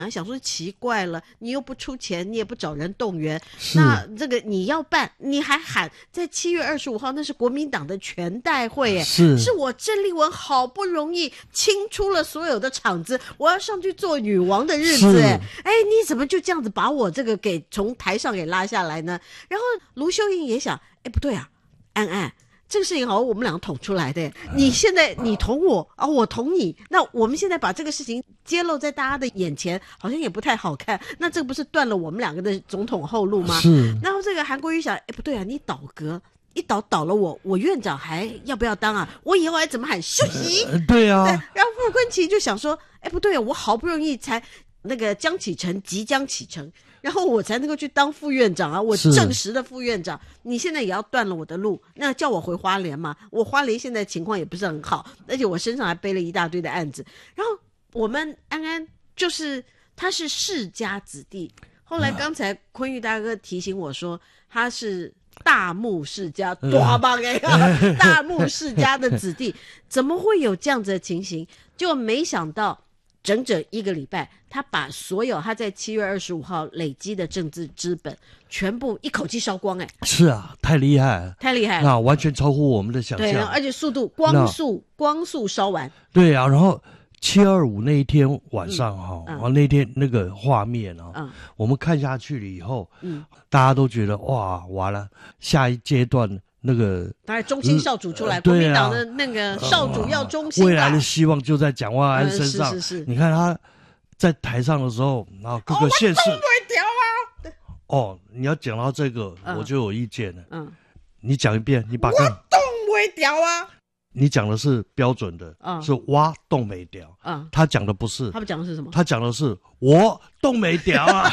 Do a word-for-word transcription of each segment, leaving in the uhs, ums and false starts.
想说奇怪了，你又不出钱，你也不找人动员，那这个你要办，你还喊在七月二十五号，那是国民党的全代会，哎， 是是我郑丽文好不容易清出了所有的场子，我要上去做女王的日子，哎，哎，你怎么就这样子把我这个给从台上给拉下来呢？然后卢秀燕也想，哎，不对啊，安安。这个事情好像我们两个捅出来的，你现在你捅我啊，我捅你，那我们现在把这个事情揭露在大家的眼前，好像也不太好看，那这不是断了我们两个的总统后路吗？ 是。 然后这个韩国瑜想，哎，不对啊，你倒阁一倒倒了我，我院长还要不要当啊？我以后还怎么喊休息？ 呃、对啊。 对，然后傅昆萁就想说，哎，不对啊，我好不容易才那个江启臣即将启程。然后我才能够去当副院长啊，我正式的副院长，你现在也要断了我的路，那叫我回花莲嘛？我花莲现在情况也不是很好，而且我身上还背了一大堆的案子。然后我们安安就是他是世家子弟，后来刚才坤玉大哥提醒我说他是大木世家，多棒哎呀！大木世家的子弟，怎么会有这样子的情形？就没想到。整整一个礼拜，他把所有他在七月二十五号累积的政治资本全部一口气烧光，哎， 是啊，太厉害了， 太厉害了， 那完全超乎我们的想象， 对，而且速度光速光速烧完， 对啊，然后七二五那一天晚上哈、嗯，嗯、那天那个画面啊、嗯，我们看下去了以后，嗯，大家都觉得哇，完了，下一阶段。那个当然中心少主出来、呃、国民党的那个少主要中心、 呃、未来的希望就在蒋万安身上、 呃、是是是， 你看他在台上的时候，然后各个县市、 哦、我动不掉啊哦，你要讲到这个、嗯、我就有意见了，嗯，你讲一遍，你把我动不掉啊， 你讲的是标准的、嗯、是挖动没掉，嗯，他讲的不是， 他们讲的是什么？ 他讲的是我动没掉啊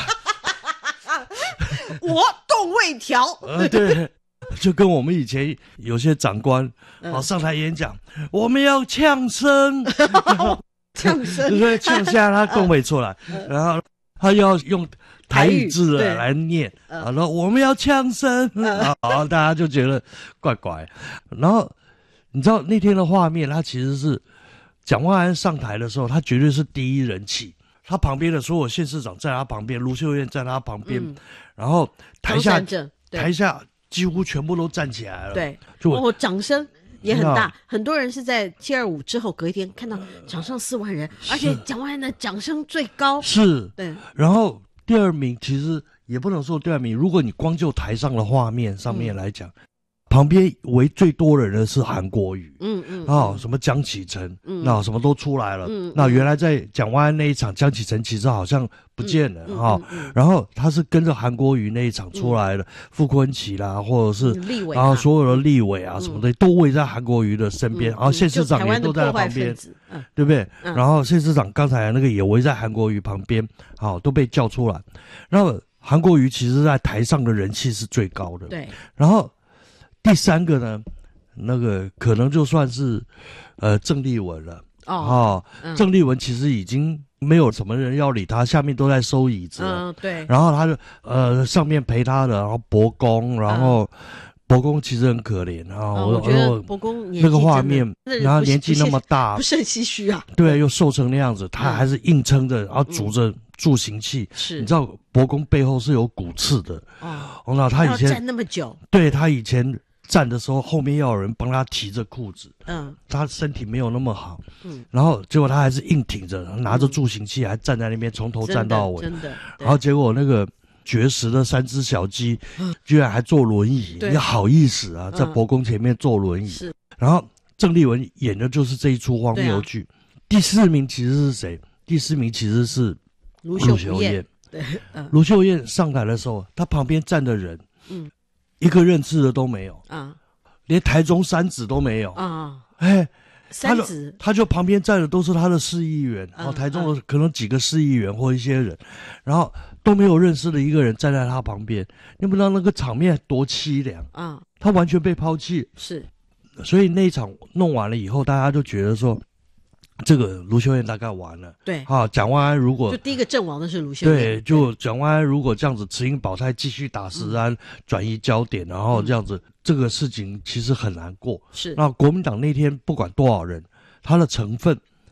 我动未调呃对，就跟我们以前有些长官、嗯哦、上台演讲，我们要呛声呛声对，呛下他动没出来、嗯、然后他要用台语字来念、嗯、然后我们要呛声、嗯、然后大家就觉得怪怪。然后你知道那天的画面，他其实是蒋万安上台的时候，他绝对是第一人气，他旁边的所有县市长在他旁边，卢秀燕在他旁边、嗯、然后台下台下几乎全部都站起来了， 对，就哦，掌声也很大，很多人是在七二五之后隔一天看到场上四万人，而且蒋万安的掌声最高， 是， 对。 然后第二名其实也不能说第二名，如果你光就台上的画面上面来讲。嗯，旁边围最多人的是韩国瑜，嗯嗯，啊、哦，什么江启臣，嗯，那什么都出来了，嗯，那原来在蒋万安那一场，江启臣其实好像不见了哈、嗯哦嗯嗯，然后他是跟着韩国瑜那一场出来的，傅昆萁啦，或者是立委， 然后所有的立委啊什么的、嗯、都围在韩国瑜的身边、嗯，然后县市长也都在他旁边，嗯，对不对？嗯、然后县市长刚才那个也围在韩国瑜旁边，好、哦，都被叫出来，然后韩国瑜其实在台上的人气是最高的， 对， 然后。第三个呢，那个可能就算是，呃，郑丽文了。哦，哦嗯、郑丽文其实已经没有什么人要理他，下面都在收椅子了。 嗯，对。 然后他就呃上面陪他的，然后伯公，然后、嗯、伯公其实很可怜啊、 哦。我觉得伯公那个画面，然后年纪那么大， 不胜唏嘘啊。 对，又瘦成那样子，他还是硬撑着，然后拄着。嗯助行器是，你知道伯公背后是有骨刺的哦。那他以前站那么久， 对他以前站的时候，后面要有人帮他提着裤子，嗯，他身体没有那么好，嗯，然后结果他还是硬挺着，拿着助行器还站在那边，从头站到尾， 真的。真的然后结果那个绝食的三只小鸡，嗯、居然还坐轮椅，你好意思啊，在伯公前面坐轮椅。是、嗯，然后郑丽文演的就是这一出荒谬剧、啊。第四名其实是谁？第四名其实是。 卢秀燕， 对，嗯，卢秀燕上台的时候，她旁边站的人，嗯，一个认识的都没有啊，连台中三子都没有啊，哎， 三子， 他就旁边站的都是他的市议员，然后台中的可能几个市议员或一些人，然后都没有认识的一个人站在他旁边，你不知道那个场面多凄凉啊，他完全被抛弃， 是， 所以那一场弄完了以后，大家就觉得说。这个卢秀燕大概完了， 对， 啊，蒋万安如果就第一个阵亡的是卢秀燕， 对，就蒋万安如果这样子持盈保泰继续打石安、嗯，转移焦点，然后这样子、嗯，这个事情其实很难过。 是， 那国民党那天不管多少人，他的成分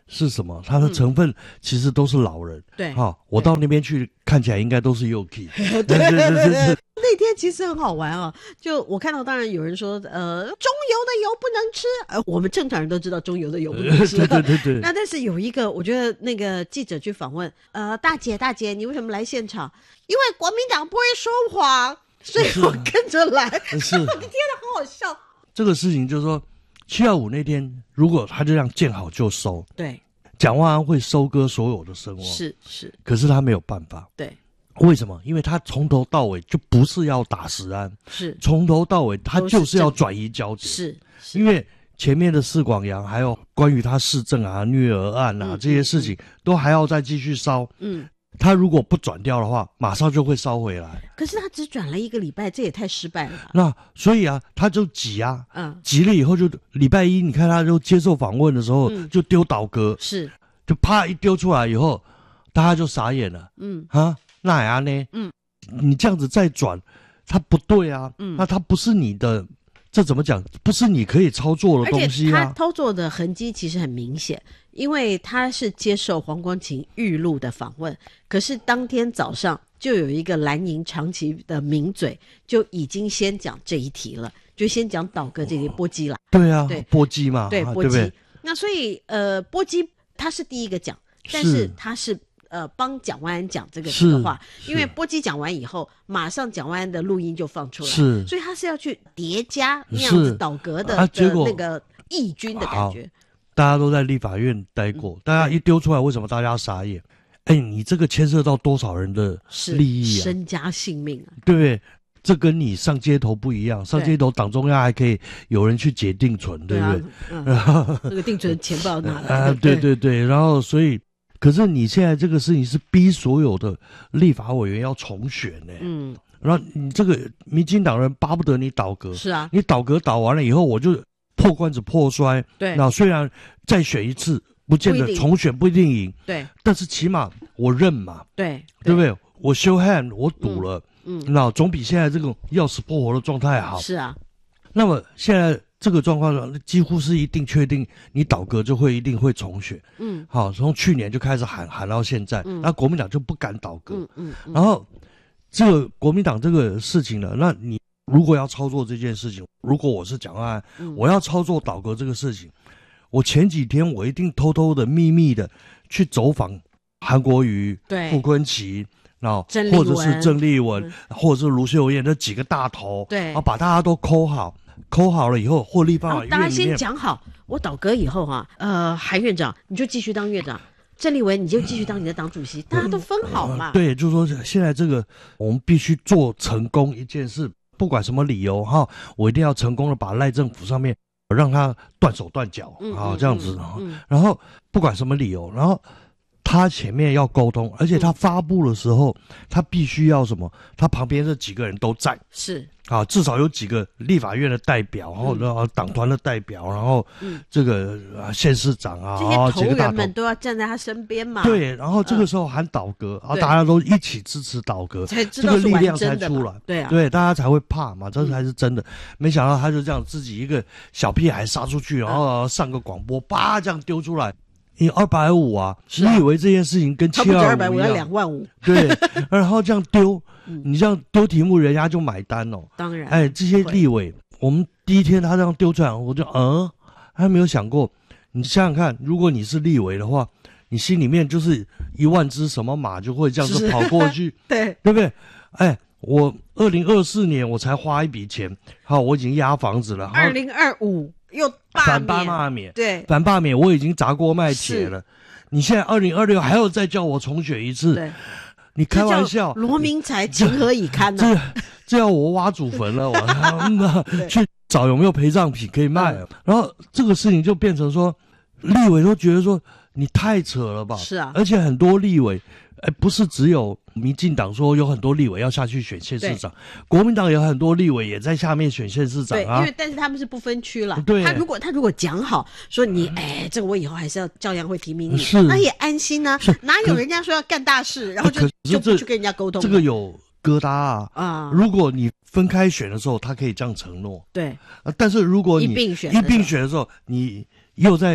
是什么？它的成分其实都是老人。 对， 哈、哦，我到那边去看起来应该都是幼 K。 对对对对对。那天其实很好玩啊，就我看到，当然有人说，呃，中油的油不能吃，呃，我们正常人都知道中油的油不能吃。 对对对对。 那但是有一个，我觉得那个记者去访问，呃，大姐大姐，你为什么来现场？因为国民党不会说谎，所以我跟着来。 是。 天哪，好好笑。 这个事情就是说，七二五那天，如果他就这样见好就收， 对， 蒋万安会收割所有的声望， 是是， 可是他没有办法。 对。 为什么？因为他从头到尾就不是要打石安， 是从头到尾他就是要转移焦点， 是, 是因为前面的四广阳还有关于他市政啊、虐儿案啊、嗯、这些事情、嗯、都还要再继续烧。嗯，他如果不转掉的话，马上就会烧回来。 可是他只转了一个礼拜，这也太失败了吧？ 那所以啊，他就急啊， 嗯， 急了以后就礼拜一，你看他就接受访问的时候、嗯、就丢倒戈， 是， 就啪一丢出来以后，大家就傻眼了。嗯啊。那呀呢？嗯，你这样子再转，它不对啊。嗯，那它不是你的，这怎么讲？不是你可以操作的东西啊。 而且他操作的痕迹其实很明显，因为他是接受黄光芹预录的访问，可是当天早上就有一个蓝营长期的名嘴就已经先讲这一题了，就先讲倒戈这些波基啦。 对啊， 对波基嘛， 对波基。 对对， 那所以呃，波基他是第一个讲，但是他是。呃，帮蒋万安讲这个这个话，因为波基讲完以后，马上蒋万安的录音就放出来， 是， 所以他是要去叠加那样子倒戈的、 啊、结果的那个义军的感觉。 大家都在立法院待过，嗯、大家一丢出来，为什么大家傻眼？哎，你这个牵涉到多少人的利益啊？ 身家性命啊， 对不对？这跟你上街头不一样，上街头党中央还可以有人去解定存，对不对？ 然后、嗯、那个定存钱不知道哪来啊？对对对，然后所以。可是你现在这个事情是逼所有的立法委员要重选呢、欸，嗯，然后你这个民进党人巴不得你倒戈， 是啊， 你倒戈倒完了以后，我就破罐子破摔， 对， 那虽然再选一次，不见得重选不一定赢， 对， 但是起码我认嘛， 对， 对不对？我 show hand， 我赌了，嗯，嗯那总比现在这种要死不活的状态好， 是啊， 那么现在。这个状况几乎是一定确定，你倒戈就会一定会重选。嗯，好，从去年就开始喊喊到现在，嗯、那国民党就不敢倒戈。嗯 嗯, 嗯。然后这个国民党这个事情呢，那你如果要操作这件事情，如果我是蒋万安，嗯、我要操作倒戈这个事情，我前几天我一定偷偷的、秘密的去走访韩国瑜、傅崐萁。然后或者是郑丽文，嗯、或者是卢秀燕这几个大头， 对， 然后把大家都抠好。抠好了以后，或立法院大家先讲好，我倒戈以后哈、啊，呃，韩院长你就继续当院长，郑丽文你就继续当你的党主席，大家都分好嘛。 呃、对，就是说现在这个我们必须做成功一件事，不管什么理由哈，我一定要成功的把赖政府上面让他断手断脚啊、嗯嗯、这样子、嗯嗯，然后不管什么理由，然后他前面要沟通，而且他发布的时候，嗯、他必须要什么？他旁边这几个人都在， 是。 啊，至少有几个立法院的代表，然后然后党团的代表，然后这个啊县市长啊， 这些头人们都要站在他身边嘛。 对，然后这个时候喊倒戈，然后大家都一起支持倒戈， 才知道是完真的， 这个力量才出来。 对啊， 对，大家才会怕嘛，这才是真的。没想到他就这样自己一个小屁孩杀出去，然后上个广播，叭这样丢出来。你二百五啊，你以为这件事情跟七二五一样？ 二百五要两万五。 对，然后这样丢。你这样丢题目，人家就买单哦。 当然， 哎，这些立委，我们第一天他这样丢出来，我就嗯，还没有想过。你想想看，如果你是立委的话，你心里面就是一万只什么马就会这样子跑过去， 对， 对不对？哎，我二零二四年我才花一笔钱，好，我已经押房子了。 二零二五又反罢免， 对， 反罢免我已经砸锅卖铁了。你现在二零二六还要再叫我重选一次？ 对。 你开玩笑， 罗明才情何以堪呢、啊？ 这这要我挖祖坟了，我嗯去找有没有陪葬品可以卖、嗯。然后这个事情就变成说，立委都觉得说你太扯了吧？ 是啊， 而且很多立委，哎，不是只有民进党说有很多立委要下去选县市长，国民党有很多立委也在下面选县市长啊。 对，因为但是他们是不分区了。 对， 他如果他如果讲好说你哎，这个我以后还是要照样会提名你，是那也安心啊。哪有人家说要干大事，然后就就不去跟人家沟通？ 这个有疙瘩啊啊！如果你分开选的时候，他可以这样承诺。 对， 啊，但是如果你一并选一并选的时候，你又在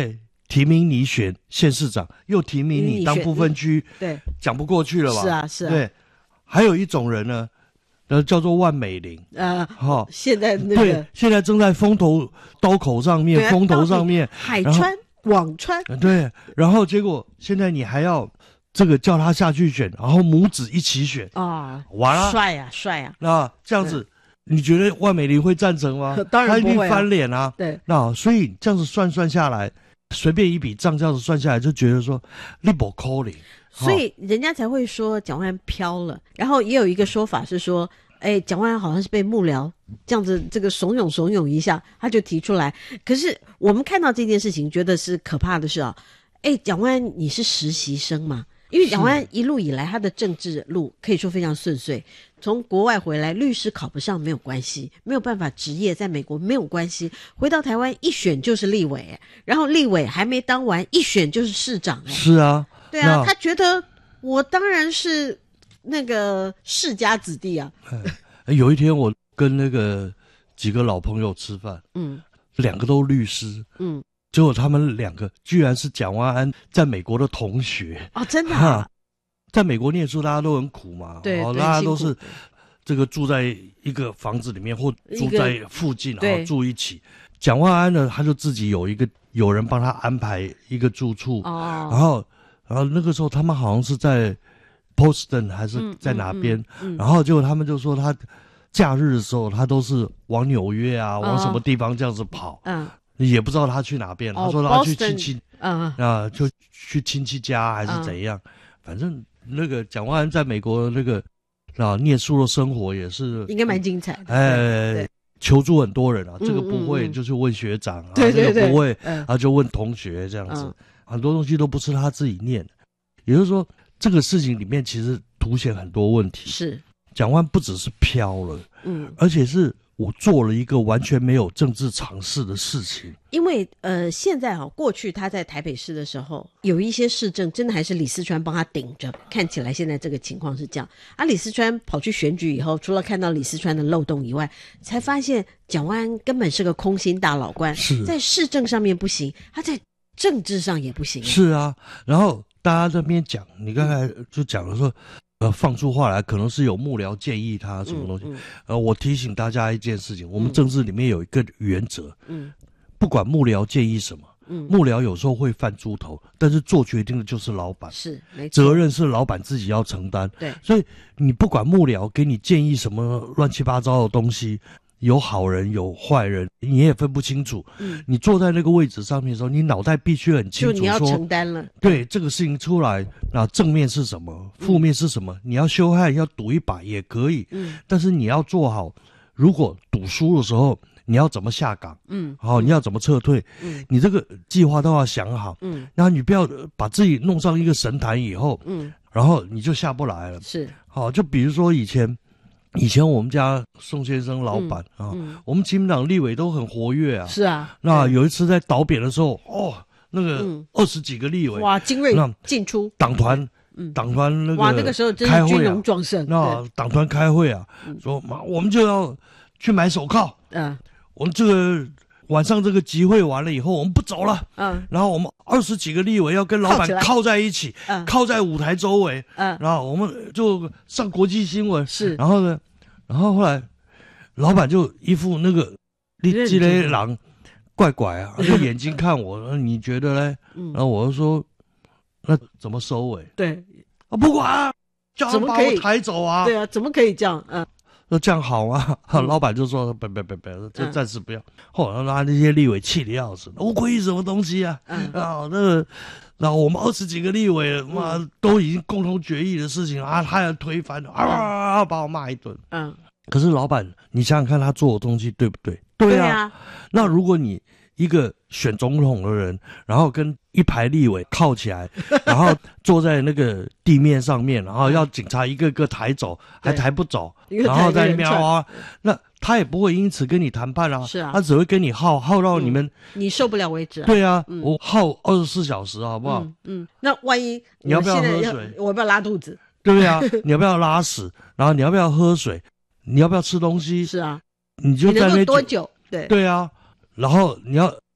提名你选县市长，又提名你当不分区， 对， 讲不过去了吧？ 是啊，是啊。 对，还有一种人呢，呃，叫做万美玲， 呃， 哈、哦， 现在那个对，现在正在风头刀口上面，风头上面， 海川、广川， 对，然后结果现在你还要这个叫他下去选，然后母子一起选啊， 完了， 帅呀，帅呀， 那这样子。你觉得万美玲会赞成吗？ 当然不会、啊， 他一定翻脸啊。 对， 那所以这样子算算下来，随便一笔账这样子算下来，就觉得说你不可能。 所以人家才会说蒋万安飘了。然后也有一个说法是说，哎，蒋万安好像是被幕僚这样子这个怂恿怂恿一下，他就提出来。可是我们看到这件事情，觉得是可怕的是啊，哎，蒋万安你是实习生嘛？因为蒋万安一路以来他的政治路可以说非常顺遂，从国外回来律师考不上没有关系，没有办法执业在美国没有关系，回到台湾一选就是立委，然后立委还没当完一选就是市长。 是啊， 对啊，他觉得我当然是那个世家子弟啊。 有一天我跟那个几个老朋友吃饭，嗯，两个都律师，嗯。结果他们两个居然是蒋万安在美国的同学哦，真的、啊， 在美国念书大家都很苦嘛， 对， 哦、大家都是这个住在一个房子里面或住在附近，然后住一起。蒋万安呢，他就自己有一个有人帮他安排一个住处，哦，然后然后那个时候他们好像是在 Boston 还是在哪边，嗯嗯嗯、然后结果他们就说他假日的时候他都是往纽约啊，哦、往什么地方这样子跑，嗯。也不知道他去哪边了，哦、他说他去亲戚，嗯啊，就去亲戚家还是怎样，嗯、反正那个蒋万安在美国那个啊念书的生活也是应该蛮精彩的， 哎，求助很多人啊，嗯、这个不会就去问学长，啊， 对对对， 这个不会， 嗯、 啊就问同学这样子，嗯、很多东西都不是他自己念的，也就是说这个事情里面其实凸显很多问题， 是蒋万安不只是飘了，嗯，而且是。我做了一个完全没有政治常识的事情， 因为呃，现在啊，过去他在台北市的时候，有一些市政真的还是李四川帮他顶着，看起来现在这个情况是这样。啊，李四川跑去选举以后，除了看到李四川的漏洞以外，才发现蒋万安根本是个空心大老官， 是在市政上面不行，他在政治上也不行。 是啊，然后大家这边讲，你刚才就讲了说。呃，放出话来，可能是有幕僚建议他什么东西。嗯嗯、呃，我提醒大家一件事情，我们政治里面有一个原则，嗯，不管幕僚建议什么，嗯，幕僚有时候会犯猪头，但是做决定的就是老板， 是，没错， 责任是老板自己要承担。 对， 所以你不管幕僚给你建议什么乱七八糟的东西。有好人有坏人，你也分不清楚。嗯，你坐在那个位置上面的时候，你脑袋必须很清楚说， 就你要承担了。 对这个事情出来，那正面是什么，负面是什么？嗯、你要修汉，要赌一把也可以。嗯，但是你要做好，如果赌输的时候，你要怎么下岗？嗯，好、哦，你要怎么撤退？嗯，你这个计划都要想好。嗯，然后你不要把自己弄上一个神坛以后，嗯，然后你就下不来了。 是， 好、哦，就比如说以前。以前我们家宋先生老板、嗯、啊，嗯、我们亲民党立委都很活跃啊。 是啊， 那有一次在倒扁的时候，哦，那个二十几个立委， 哇，精锐进出， 党团，嗯，党团那个哇，那个时候真是军容壮盛。 那党团开会啊，说妈，我们就要去买手铐。嗯，我们这个晚上这个集会完了以后，我们不走了。嗯，然后我们二十几个立委要跟老板靠在一起，嗯，靠在舞台周围。嗯，然后我们就上国际新闻。 是， 然后呢？然后后来，老板就一副那个你这类狼怪怪啊，就眼睛看我，你觉得呢？然后我就说，那怎么收尾？ 对， 啊，不管啊，叫他把我抬走啊！ 对啊，怎么可以这样？嗯， 那这样好吗？嗯、老板就说，别别别别，就暂时不要。后来他那些立委气得要死，我亏什么东西啊？嗯、啊，那个。然后我们二十几个立委，妈、嗯、都已经共同决议的事情啊，他要推翻，啊，啊把我骂一顿。嗯，可是老板，你想想看，他做的东西对不对？对啊。对啊，那如果你一个选总统的人，然后跟一排立委靠起来，然后坐在那个地面上面，然后要警察一个个抬走，还抬不走，然后在那边啊，那。他也不会因此跟你谈判啊， 是啊， 他只会跟你耗耗到你们、嗯、 你受不了为止、啊。 对啊，嗯、我耗二十四小时，好不好？ 嗯，嗯那万一你要不要喝水？ 我要不要拉肚子？ 对不对啊？你要不要拉屎？然后你要不要喝水？你要不要吃东西？ 是啊， 你就在那你能够多久？对对啊，然后你要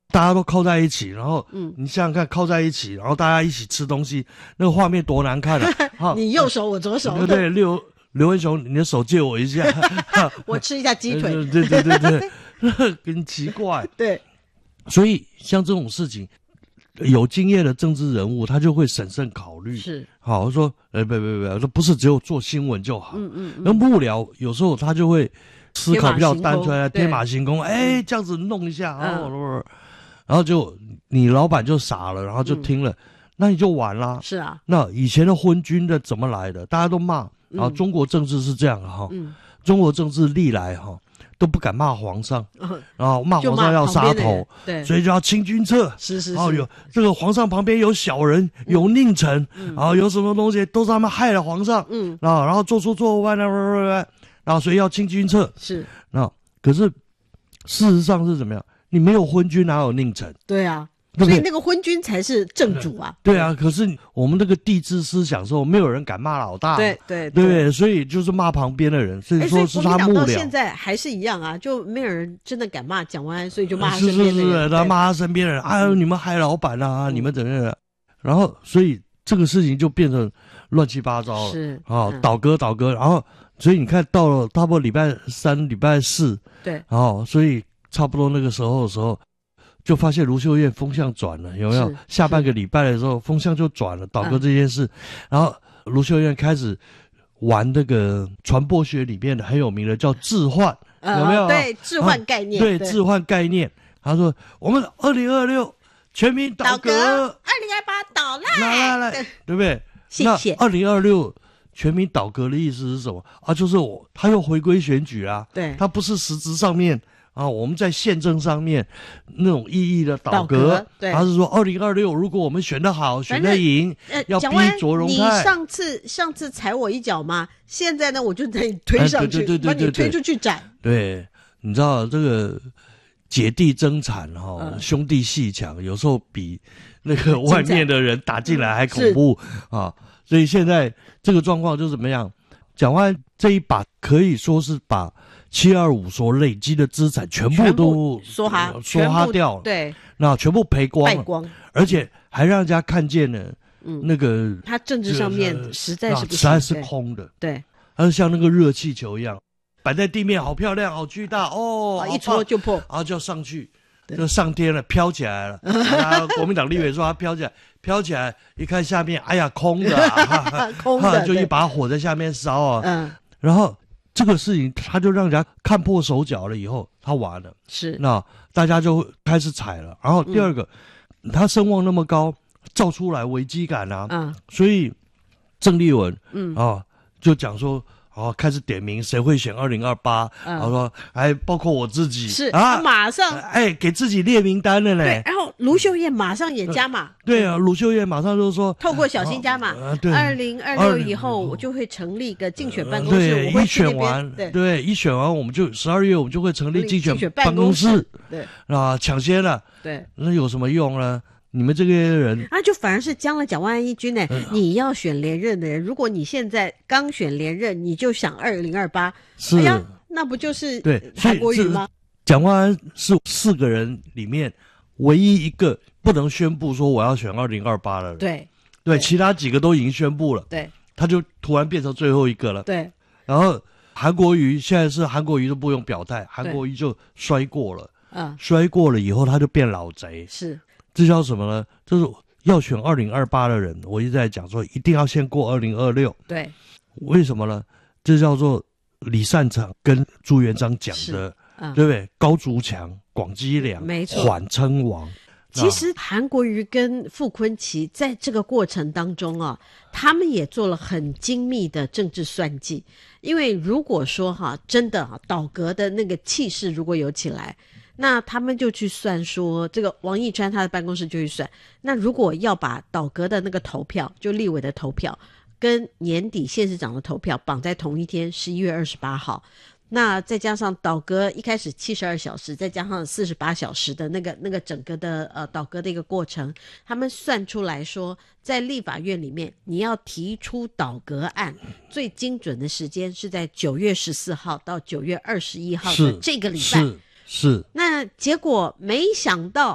大家都靠在一起，然后嗯，你想想看，靠在一起，然后大家一起吃东西，那个画面多难看啊！ 你右手我左手， 对对，刘刘文雄，你的手借我一下， 我吃一下鸡腿， 对对对对对，很奇怪。 对， 所以像这种事情，有经验的政治人物他就会审慎考虑， 是好说，哎，不不不，这不是只有做新闻就好，嗯嗯，那幕僚有时候他就会思考比较单纯，天马行空，哎，这样子弄一下，哦。然后就你老板就傻了，然后就听了，嗯、那你就完啦。 是啊， 那以前的昏君的怎么来的？大家都骂，然后中国政治是这样哈，嗯、中国政治历来哈都不敢骂皇上，嗯、然后骂皇上要杀头， 对， 所以就要清君侧。 是是是， 然后有这个皇上旁边有小人，有佞臣，嗯、然后有什么东西都是他们害了皇上，嗯，然后然后做出错误，然后所以要清君侧。 是， 那可是事实上是怎么样？你没有昏君，哪有佞臣？ 对啊，所以那个昏君才是正主啊。 对啊，可是我们那个帝制思想说，没有人敢骂老大。 对对对对，所以就是骂旁边的人，所以说是他幕僚。 到现在还是一样啊，就没有人真的敢骂蒋万安，所以就骂他身边的人。 是是是，他骂他身边的人，哎呦，你们害老板啊，你们怎么样？然后，所以这个事情就变成乱七八糟了。 是啊，倒戈倒戈，然后，所以你看到了差不多礼拜三、礼拜四， 对， 然后所以。差不多那个时候的时候，就发现卢秀燕风向转了，有没有？下半个礼拜的时候，风向就转了，倒戈这件事。嗯、然后卢秀燕开始玩那个传播学里面的很有名的叫置换，呃、有没有？ 对，置换概念。 对，置换概念。他说：“我们二零二六全民倒戈，二零二八倒赖， 来来来，对不对？ 谢谢。 二零二六。”全民倒戈的意思是什么啊？就是我他又回归选举啊， 对， 他不是实质上面啊，我们在宪政上面那种意义的倒戈， 对， 他是说二零二六如果我们选得好，选得赢， 呃、 要逼卓荣泰。 你上次上次踩我一脚嘛，现在呢我就得推上去， 哎、对对对对对把你推出去斩。 对，你知道这个姐弟争产哈、哦嗯，兄弟阋墙，有时候比那个外面的人打进来还恐怖、嗯、啊。所以现在这个状况就是怎么样？蒋万安这一把可以说是把七二五所累积的资产全部都梭哈梭哈掉了， 对， 那全部赔光了， 败光， 而且还让人家看见了，嗯，那个他政治上面实在是不实在是空的， 对， 它是像那个热气球一样摆在地面，好漂亮，好巨大哦， 一戳就破， 然后就上去。就上天了，飘起来了。啊，国民党立委说他飘起来，飘起来，一看下面，哎呀，空的、啊， 空的， 就一把火在下面烧啊。嗯，然后这个事情他就让人家看破手脚了，以后他完了。 是， 那大家就开始踩了。然后第二个，嗯、他声望那么高，造出来危机感啊。嗯，所以郑丽文，嗯啊，就讲说。哦，开始点名谁会选二零二八，然后说，哎，包括我自己是啊，马上哎给自己列名单了嘞。 对，然后卢秀燕马上也加码。呃、 对啊，卢秀燕马上就说， 透过小新加码，二零二六以后我就会成立一个竞选办公室。 对， 我一选完，对对，一选完我们就十二月我们就会成立竞选办公室。 对啊，抢先了。 对， 那有什么用呢？你们这些人啊，就反而是将了蒋万安一军呢、嗯。你要选连任的人，如果你现在刚选连任，你就想二零二八， 是、 哎呀，那不就是对韩国瑜吗？ 蒋万安是四个人里面唯一一个不能宣布说我要选二零二八的人。 对对, 对，其他几个都已经宣布了。 对， 他就突然变成最后一个了。 对， 然后韩国瑜现在是韩国瑜都不用表态，韩国瑜就摔过了。嗯，摔过了以后他就变老贼。 是。 这叫什么呢？就是要选二零二八的人，我一直在讲说，一定要先过二零二六。 对， 为什么呢？这叫做李善长跟朱元璋讲的，嗯、对不对？高筑墙，广积粮， 没错， 缓称王。 其实韩国瑜跟傅崐萁在这个过程当中啊，他们也做了很精密的政治算计。因为如果说哈，真的哈倒戈的那个气势如果有起来。那他们就去算说，这个王义川他的办公室就去算，那如果要把倒戈的那个投票，就立委的投票，跟年底县市长的投票绑在同一天，十一月二十八号，那再加上倒戈一开始七十二小时，再加上四十八小时的那个那个整个的呃倒戈的一个过程，他们算出来说，在立法院里面，你要提出倒戈案，最精准的时间是在九月十四号到九月二十一号的这个礼拜。 是。是， 那结果没想到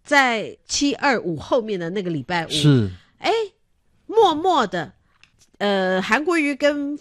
在七二五后面的那个礼拜五， 是， 哎，默默的，呃，韩国瑜跟